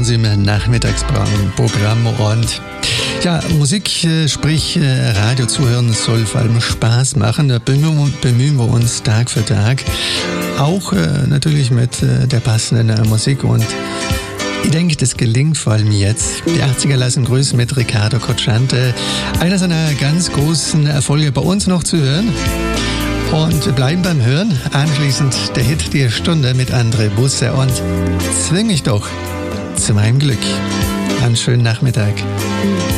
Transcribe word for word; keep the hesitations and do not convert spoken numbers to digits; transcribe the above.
Sie im Nachmittagsprogramm. Und ja, Musik, äh, sprich äh, Radio zuhören, soll vor allem Spaß machen. Da bemühen, bemühen wir uns Tag für Tag. Auch äh, natürlich mit äh, der passenden äh, Musik. Und ich denke, das gelingt vor allem jetzt. Die achtziger lassen grüßen mit Riccardo Cocciante. Einer seiner ganz großen Erfolge bei uns noch zu hören. Und wir bleiben beim Hören. Anschließend der Hit Die Stunde mit André Busse und Zwing mich doch zu meinem Glück. Einen schönen Nachmittag.